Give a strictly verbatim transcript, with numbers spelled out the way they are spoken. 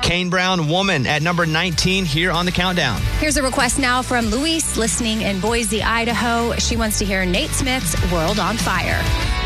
Kane Brown, Woman, at number nineteen here on the countdown. Here's a request now from Luis, listening in Boise, Idaho. She wants to hear Nate Smith's World on Fire.